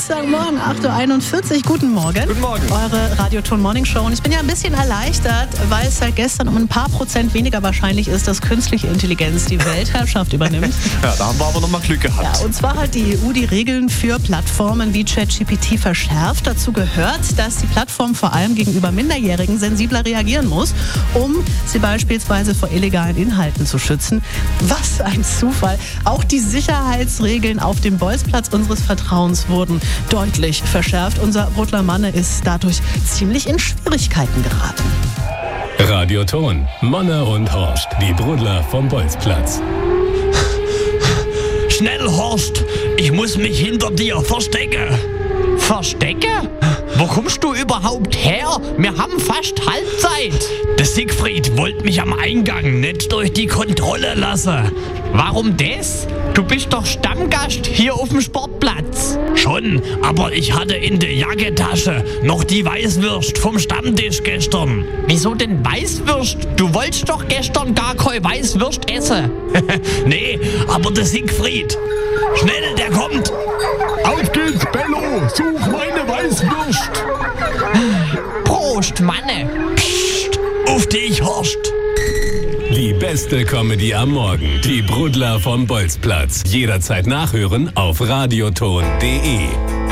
Dienstagmorgen, 8.41 Uhr. Guten Morgen. Guten Morgen. Eure Radioton Morning Show. Und ich bin ja ein bisschen erleichtert, weil es seit gestern um ein paar Prozent weniger wahrscheinlich ist, dass künstliche Intelligenz die Weltherrschaft übernimmt. Ja, da haben wir aber nochmal Glück gehabt. Ja, und zwar hat die EU die Regeln für Plattformen wie ChatGPT verschärft. Dazu gehört, dass die Plattform vor allem gegenüber Minderjährigen sensibler reagieren muss, um sie beispielsweise vor illegalen Inhalten zu schützen. Was ein Zufall. Auch die Sicherheitsregeln auf dem Bolzplatz unseres Vertrauens wurden deutlich verschärft. Unser Brudler Manne ist dadurch ziemlich in Schwierigkeiten geraten. Radioton, Manne und Horst, die Brudler vom Bolzplatz. Schnell, Horst, ich muss mich hinter dir verstecken. Verstecke? Wo kommst du überhaupt her? Wir haben fast Halbzeit. Der Siegfried wollte mich am Eingang nicht durch die Kontrolle lassen. Warum das? Du bist doch Stammgast hier auf dem Sportplatz. Schon, aber ich hatte in der Jackentasche noch die Weißwürst vom Stammtisch gestern. Wieso denn Weißwürst? Du wolltest doch gestern gar keine Weißwürst essen. Nee, aber der Siegfried. Schnell, der kommt. Auf geht's, Bello! Such meine Weißwürst! Prost, Manne! Psst, auf dich, Horst! Die beste Comedy am Morgen. Die Brudler vom Bolzplatz. Jederzeit nachhören auf radioton.de.